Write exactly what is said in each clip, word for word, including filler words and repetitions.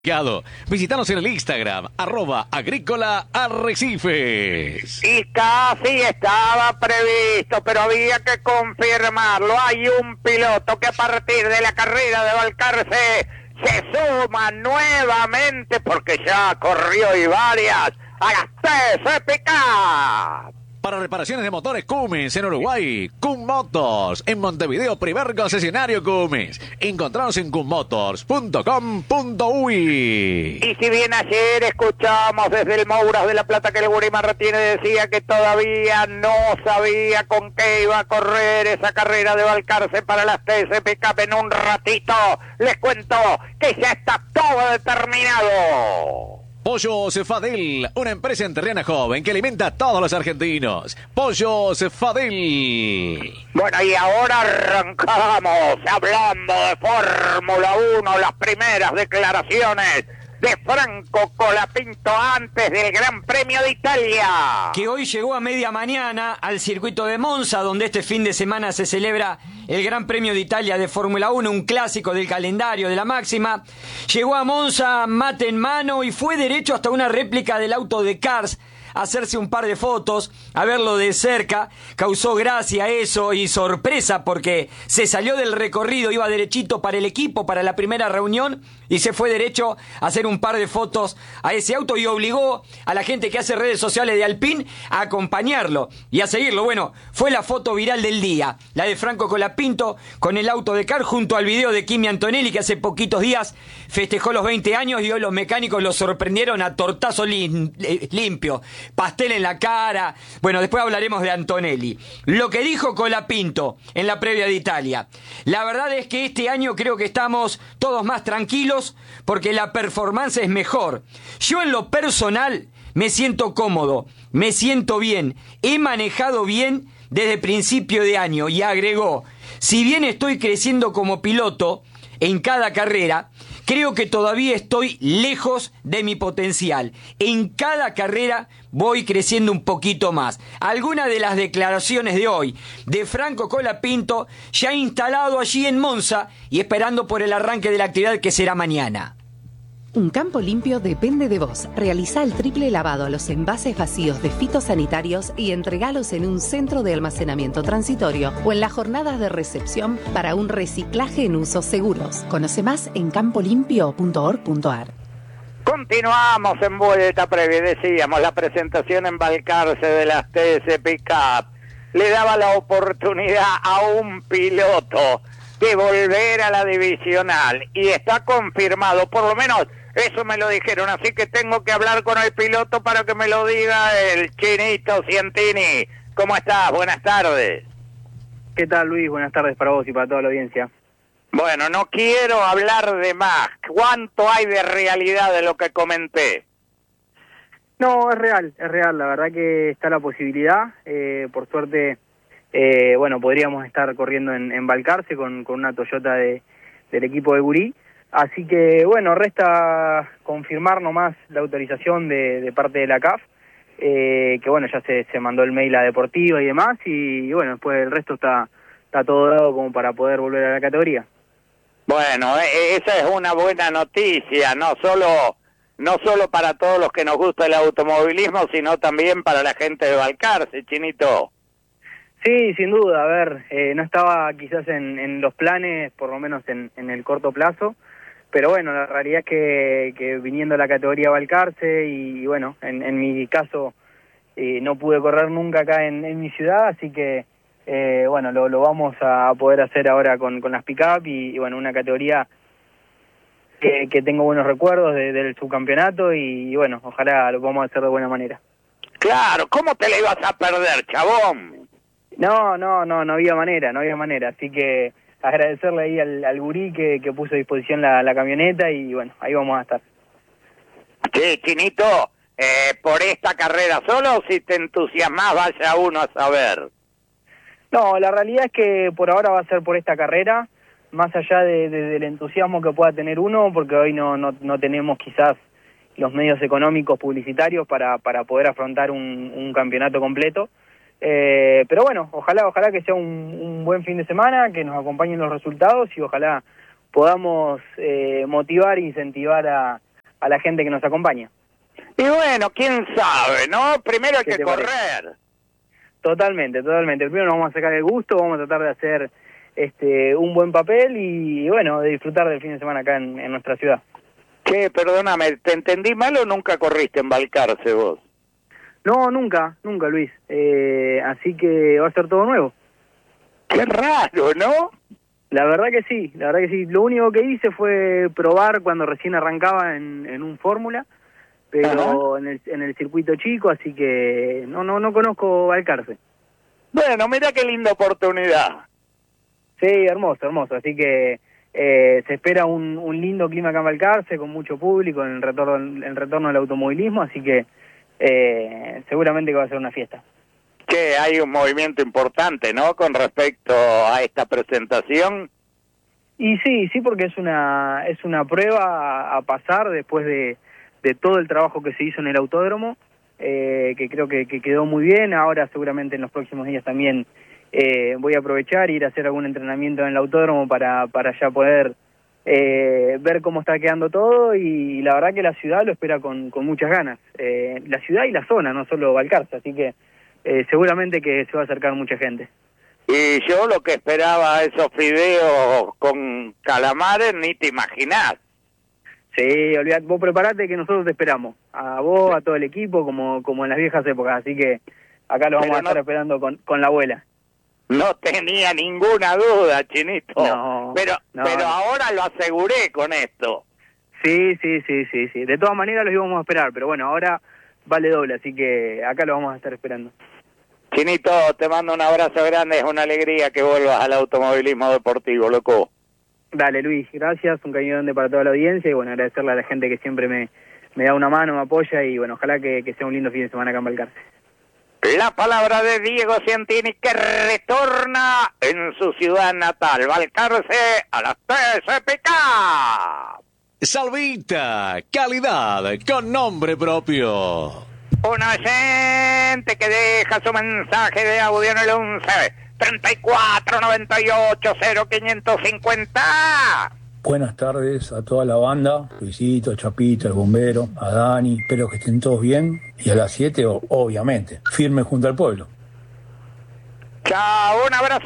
Visítanos en el Instagram, arroba agrícola arrecifes. Y casi estaba previsto, pero había que confirmarlo. Hay un piloto que a partir de la carrera de Balcarce se suma nuevamente, porque ya corrió y varias, a las T C P Cup. Para reparaciones de motores Cummins en Uruguay, Cum Motors. En Montevideo, primer concesionario Cummins. Encontranos en cummotors punto com punto uy. Y si bien ayer escuchamos desde el Mouras de La Plata que el Gurí Martínez decía que todavía no sabía con qué iba a correr esa carrera de Balcarce para las T C P Cup, en un ratito les cuento que ya está todo determinado. Pollos Fadel, una empresa enterriana joven que alimenta a todos los argentinos. Pollos Fadel. Bueno, y ahora arrancamos hablando de Fórmula uno, las primeras declaraciones de Franco Colapinto antes del Gran Premio de Italia. Que hoy llegó a media mañana al circuito de Monza, donde este fin de semana se celebra el Gran Premio de Italia de Fórmula uno, un clásico del calendario de la máxima. Llegó a Monza, mate en mano, y fue derecho hasta una réplica del auto de Cars, a hacerse un par de fotos, a verlo de cerca. Causó gracia eso y sorpresa, porque se salió del recorrido, iba derechito para el equipo, para la primera reunión, y se fue derecho a hacer un par de fotos a ese auto, y obligó a la gente que hace redes sociales de Alpine a acompañarlo y a seguirlo. Bueno, fue la foto viral del día, la de Franco Colapinto con el auto de Cars, junto al video de Kimi Antonelli, que hace poquitos días festejó los veinte años, y hoy los mecánicos lo sorprendieron a tortazo lim- limpio, pastel en la cara. Bueno, después hablaremos de Antonelli. Lo que dijo Colapinto en la previa de Italia: la verdad es que este año creo que estamos todos más tranquilos porque la performance es mejor. Yo en lo personal me siento cómodo, me siento bien, he manejado bien desde principio de año. Y agregó: si bien estoy creciendo como piloto en cada carrera, creo que todavía estoy lejos de mi potencial. En cada carrera voy creciendo un poquito más. Algunas de las declaraciones de hoy de Franco Colapinto, ya instalado allí en Monza y esperando por el arranque de la actividad que será mañana. Un campo limpio depende de vos. Realizá el triple lavado a los envases vacíos de fitosanitarios y entregalos en un centro de almacenamiento transitorio o en las jornadas de recepción para un reciclaje en usos seguros. Conoce más en campo limpio punto org punto ar. Continuamos en vuelta previa, decíamos, la presentación en Balcarce de las T C P Cup le daba la oportunidad a un piloto de volver a la divisional, y está confirmado, por lo menos eso me lo dijeron, así que tengo que hablar con el piloto para que me lo diga el Chinito Cientini. ¿Cómo estás? Buenas tardes. ¿Qué tal, Luis? Buenas tardes para vos y para toda la audiencia. Bueno, no quiero hablar de más. ¿Cuánto hay de realidad de lo que comenté? No, es real, es real. La verdad que está la posibilidad. Eh, por suerte, eh, bueno, podríamos estar corriendo en, en Balcarce con, con una Toyota de, del equipo de Gurí. Así que, bueno, resta confirmar nomás la autorización de, de parte de la C A F, eh, que, bueno, ya se, se mandó el mail a Deportiva y demás, y, y bueno, después el resto está, está todo dado como para poder volver a la categoría. Bueno, esa es una buena noticia, no solo no solo para todos los que nos gusta el automovilismo, sino también para la gente de Balcarce, Chinito. Sí, sin duda. A ver, eh, no estaba quizás en, en los planes, por lo menos en, en el corto plazo, pero bueno, la realidad es que, que viniendo a la categoría Balcarce y, y bueno, en, en mi caso eh, no pude correr nunca acá en, en mi ciudad, así que eh, bueno, lo, lo vamos a poder hacer ahora con, con las pick-up y, y bueno, una categoría que, que tengo buenos recuerdos de, del subcampeonato y, y bueno, ojalá lo podamos hacer de buena manera. Claro, ¿cómo te la ibas a perder, chabón? No, no, no, no había manera, no había manera, así que agradecerle ahí al, al gurí que, que puso a disposición la, la camioneta y bueno, ahí vamos a estar. Sí, Chinito, eh, por esta carrera solo, o si te entusiasmas, vaya uno a saber. No, la realidad es que por ahora va a ser por esta carrera, más allá de, de, del entusiasmo que pueda tener uno, porque hoy no, no, no tenemos quizás los medios económicos publicitarios para, para poder afrontar un, un campeonato completo. Eh, pero bueno, ojalá ojalá que sea un, un buen fin de semana, que nos acompañen los resultados y ojalá podamos eh, motivar e incentivar a, a la gente que nos acompaña. Y bueno, quién sabe, ¿no? Primero hay ¿Qué que te correr. parece? Totalmente, totalmente. Primero nos vamos a sacar el gusto, vamos a tratar de hacer este un buen papel y, bueno, de disfrutar del fin de semana acá en, en nuestra ciudad. Che, perdóname, ¿te entendí mal o nunca corriste en Balcarce vos? No, nunca, nunca, Luis. Eh, así que va a ser todo nuevo. Qué raro, ¿no? La verdad que sí, la verdad que sí. Lo único que hice fue probar cuando recién arrancaba en, en un Fórmula, pero en el, en el circuito chico, así que no no no conozco Balcarce. Bueno, mira qué linda oportunidad. Sí, hermoso, hermoso. Así que eh, se espera un, un lindo clima acá en Balcarce, con mucho público en el retorno, en el retorno del automovilismo, así que eh, seguramente que va a ser una fiesta. Que hay un movimiento importante, ¿no?, con respecto a esta presentación. Y sí, sí, porque es una es una prueba a, a pasar después de, de todo el trabajo que se hizo en el autódromo, eh, que creo que, que quedó muy bien. Ahora seguramente en los próximos días también eh, voy a aprovechar e ir a hacer algún entrenamiento en el autódromo para, para ya poder eh, ver cómo está quedando todo, y la verdad que la ciudad lo espera con, con muchas ganas. Eh, la ciudad y la zona, no solo Balcarce, así que eh, seguramente que se va a acercar mucha gente. Y yo lo que esperaba esos fideos con calamares, ni te imaginás. Sí, olvidate, vos preparate que nosotros te esperamos, a vos, a todo el equipo, como como en las viejas épocas, así que acá lo vamos Pero a estar no, esperando con, con la abuela. No tenía ninguna duda, Chinito. No, pero no, pero no. ahora lo aseguré con esto. Sí, sí, sí, sí, sí. De todas maneras los íbamos a esperar, pero bueno, ahora vale doble, así que acá lo vamos a estar esperando. Chinito, te mando un abrazo grande, es una alegría que vuelvas al automovilismo deportivo, loco. Dale, Luis, gracias, un cariño grande para toda la audiencia y bueno, agradecerle a la gente que siempre me, me da una mano, me apoya y bueno, ojalá que, que sea un lindo fin de semana acá en Balcarce. La palabra de Diego Cientini, que retorna en su ciudad natal, Balcarce, a las T C P K. Salvita, calidad con nombre propio. Un oyente que deja su mensaje de audio en el once treinta y cuatro noventa y ocho cero quinientos cincuenta. Buenas tardes a toda la banda, Luisito, Chapito, el bombero, a Dani, espero que estén todos bien. Y a las siete, obviamente, firme junto al pueblo. Chao, un abrazo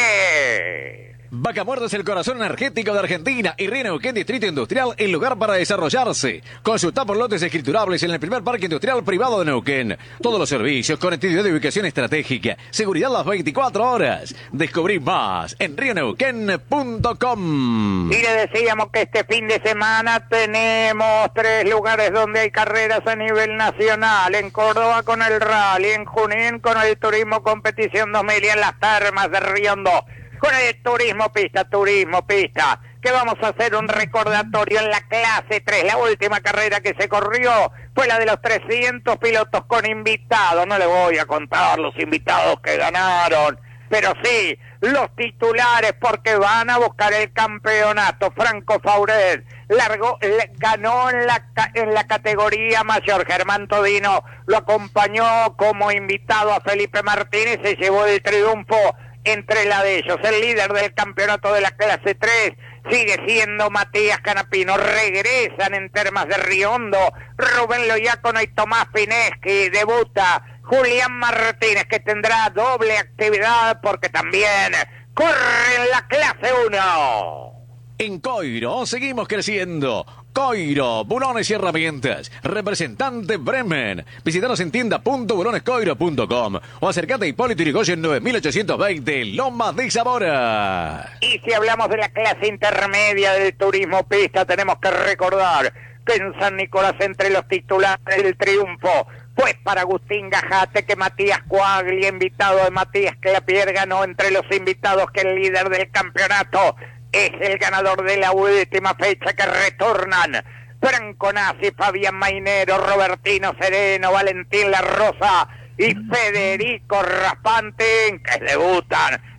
grande. Vaca Muerta es el corazón energético de Argentina y Río Neuquén Distrito Industrial, el lugar para desarrollarse. Consulta por lotes escriturables en el primer parque industrial privado de Neuquén. Todos los servicios, conectividad de ubicación estratégica, seguridad las veinticuatro horas. Descubrí más en río neuquén punto com. Y le decíamos que este fin de semana tenemos tres lugares donde hay carreras a nivel nacional. En Córdoba con el Rally, en Junín con el Turismo Competición dos mil y en las Termas de Riondo con el Turismo Pista, Turismo Pista, que vamos a hacer un recordatorio en la clase tres. La última carrera que se corrió fue la de los trescientos pilotos con invitados. No les voy a contar los invitados que ganaron, pero sí los titulares, porque van a buscar el campeonato. Franco Fauret largó, le, ganó en la, en la categoría mayor. Germán Todino lo acompañó como invitado a Felipe Martínez, se llevó el triunfo entre la de ellos. El líder del campeonato de la clase tres sigue siendo Matías Canapino. Regresan en Termas de Riondo Rubén Loiácono y Tomás Pineschi. Debuta Julián Martínez, que tendrá doble actividad porque también corre en la clase uno. En Coiro seguimos creciendo. Coiro, bulones y herramientas. Representante Bremen. Visítanos en tienda punto bulones coiro punto com o acércate a Hipólito Yrigoyen nueve mil ochocientos veinte, Lomas de Zamora. Y si hablamos de la clase intermedia del Turismo Pista, tenemos que recordar que en San Nicolás, entre los titulares del triunfo, pues para Agustín Gajate, que Matías Coaglia, invitado de Matías Clapier, ganó entre los invitados, que el líder del campeonato es el ganador de la última fecha, que retornan Franco Nassi, Fabián Mainero, Robertino Sereno, Valentín La Rosa y Federico Raspante, que debutan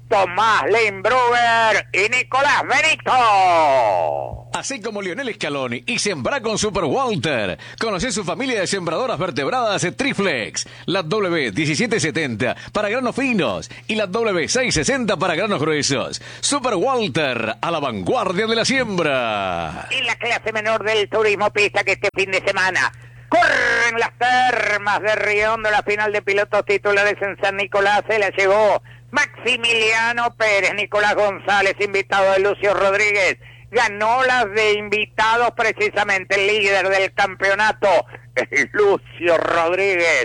Tomás Limbrugger y Nicolás Benito. Así como Lionel Scaloni y sembra con Super Walter. Conoce su familia de sembradoras vertebradas Triflex. La W diecisiete setenta para granos finos y la W seiscientos sesenta para granos gruesos. Super Walter, a la vanguardia de la siembra. Y la clase menor del turismo pista que este fin de semana corren las termas de Riondo. La final de pilotos titulares en San Nicolás se la llevó Maximiliano Pérez. Nicolás González, invitado de Lucio Rodríguez, ganó las de invitados precisamente el líder del campeonato, Lucio Rodríguez.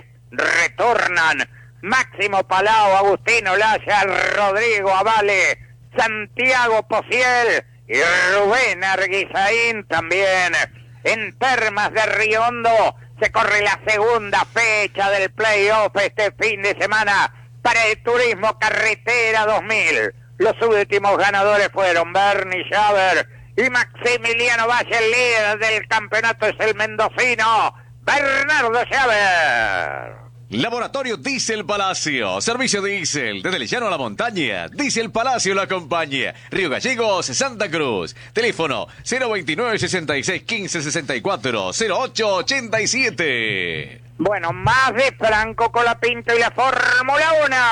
Retornan Máximo Palau, Agustín Olaya, Rodrigo Avale, Santiago Pociel y Rubén Arguizaín también. En Termas de Riondo se corre la segunda fecha del playoff este fin de semana para el Turismo Carretera dos mil. Los últimos ganadores fueron Bernie Schaber y Maximiliano Valle. El líder del campeonato es el mendocino Bernardo Schaber. Laboratorio Diesel Palacio, servicio diésel, desde el llano a la montaña. Diesel Palacio lo acompaña. Río Gallegos, Santa Cruz. Teléfono cero veintinueve, sesenta y seis, quince, sesenta y cuatro, cero ocho ochenta y siete. Bueno, más de Franco Colapinto y la Fórmula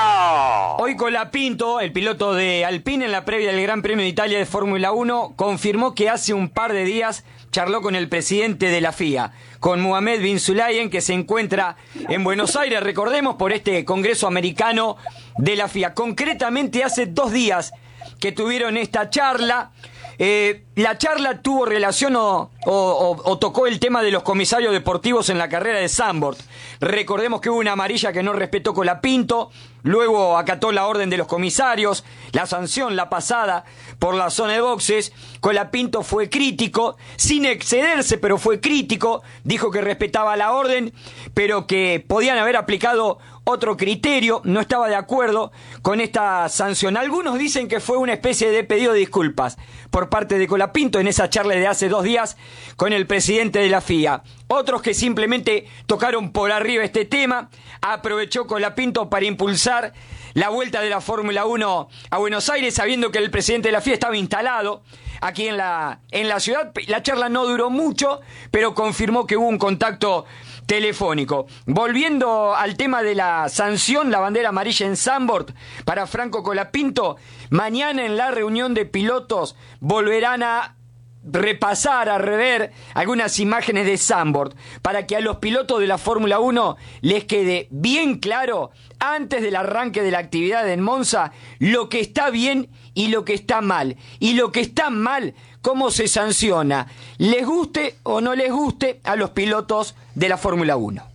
uno. Hoy Colapinto, el piloto de Alpine en la previa del Gran Premio de Italia de Fórmula uno, confirmó que hace un par de días charló con el presidente de la F I A, con Mohamed bin Sulayem, que se encuentra en Buenos Aires, recordemos, por este Congreso Americano de la F I A. Concretamente hace dos días que tuvieron esta charla. Eh, la charla tuvo relación o, o, o, o tocó el tema de los comisarios deportivos en la carrera de Zandvoort. Recordemos que hubo una amarilla que no respetó Colapinto, luego acató la orden de los comisarios, la sanción, la pasada por la zona de boxes. Colapinto fue crítico, sin excederse, pero fue crítico, dijo que respetaba la orden, pero que podían haber aplicado otro criterio, no estaba de acuerdo con esta sanción. Algunos dicen que fue una especie de pedido de disculpas por parte de Colapinto en esa charla de hace dos días con el presidente de la F I A. Otros que simplemente tocaron por arriba este tema. Aprovechó Colapinto para impulsar la vuelta de la Fórmula uno a Buenos Aires, sabiendo que el presidente de la F I A estaba instalado aquí en la, en la ciudad. La charla no duró mucho, pero confirmó que hubo un contacto telefónico. Volviendo al tema de la sanción, la bandera amarilla en Zandvoort para Franco Colapinto, mañana en la reunión de pilotos volverán a repasar, a rever algunas imágenes de Zandvoort para que a los pilotos de la Fórmula uno les quede bien claro antes del arranque de la actividad en Monza lo que está bien y lo que está mal, y lo que está mal, cómo se sanciona, les guste o no les guste a los pilotos de la Fórmula uno.